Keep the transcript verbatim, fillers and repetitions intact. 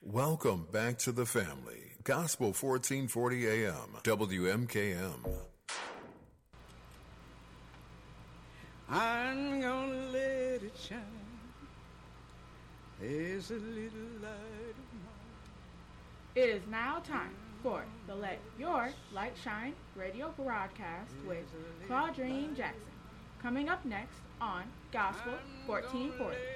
Welcome back to the family. Gospel fourteen forty A M, W M K M. I'm gonna let it shine. There's a little light of mine. It is now time for the Let Your Light Shine radio broadcast with Claudine Jackson. Coming up next on Gospel fourteen forty.